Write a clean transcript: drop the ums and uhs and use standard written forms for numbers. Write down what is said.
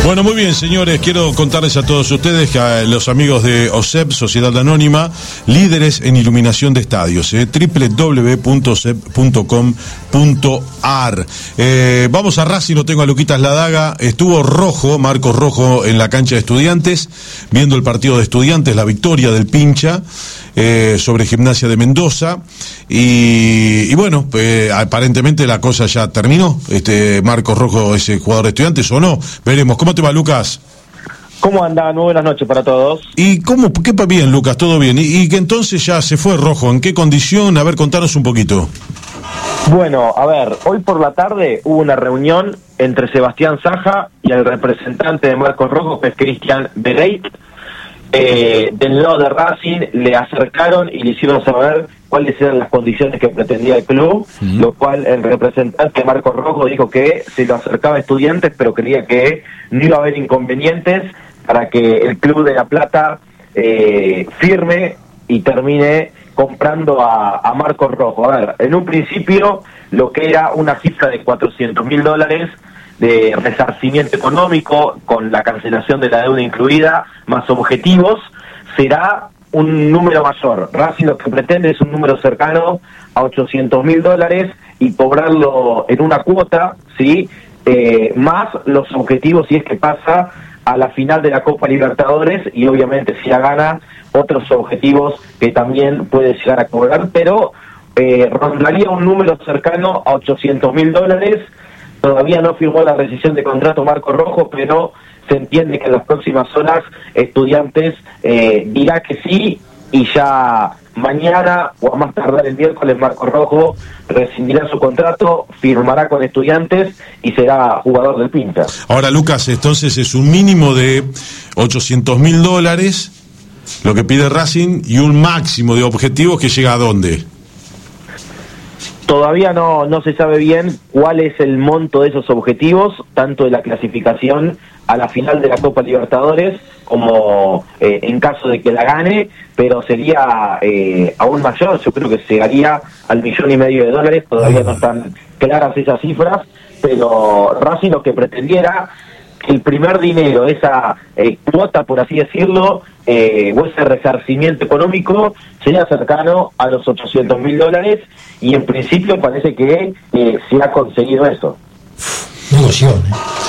Bueno, muy bien, señores, quiero contarles a todos ustedes que a los amigos de OSEP, Sociedad Anónima, líderes en iluminación de estadios, www.osep.com.ar. Vamos a Racing, no tengo a Luquitas Ladaga. Estuvo Marcos Rojo en la cancha de Estudiantes, viendo el partido de Estudiantes, la victoria del Pincha sobre Gimnasia de Mendoza, y bueno, aparentemente la cosa ya terminó. Marcos Rojo es el jugador de Estudiantes o no, veremos. ¿Cómo te va, Lucas? ¿Cómo andan? Muy buenas noches para todos. ¿Y qué bien, Lucas? ¿Todo bien? ¿Y que entonces ya se fue Rojo? ¿En qué condición? A ver, contanos un poquito. Bueno, a ver, hoy por la tarde hubo una reunión entre Sebastián Saja y el representante de Marcos Rojo, que es Cristian Bereit. Del lado de Racing le acercaron y le hicieron saber cuáles eran las condiciones que pretendía el club, lo cual el representante Marcos Rojo dijo que se lo acercaba a Estudiantes, pero creía que no iba a haber inconvenientes para que el club de La Plata firme y termine comprando a Marcos Rojo. A ver, en un principio lo que era una cifra de $400.000 de resarcimiento económico con la cancelación de la deuda incluida, más objetivos, será un número mayor. Racing lo que pretende es un número cercano a $800.000 y cobrarlo en una cuota, ¿sí? Más los objetivos si es que pasa a la final de la Copa Libertadores, y obviamente si la gana, otros objetivos que también puede llegar a cobrar, pero rondaría un número cercano a $800.000. Todavía no firmó la rescisión de contrato Marcos Rojo, pero se entiende que en las próximas horas Estudiantes dirá que sí, y ya mañana o a más tardar el miércoles Marcos Rojo rescindirá su contrato, firmará con Estudiantes y será jugador del Pincha. Ahora, Lucas, entonces es un mínimo de $800.000 lo que pide Racing y un máximo de objetivos que llega a ¿dónde? Todavía no se sabe bien cuál es el monto de esos objetivos, tanto de la clasificación a la final de la Copa Libertadores como en caso de que la gane, pero sería aún mayor. Yo creo que llegaría al $1.500.000. Todavía no están claras esas cifras, pero Racing lo que pretendiera que el primer dinero, esa cuota, por así decirlo, o ese resarcimiento económico, sería cercano a los $800.000, y en principio parece que se ha conseguido eso. Negocio,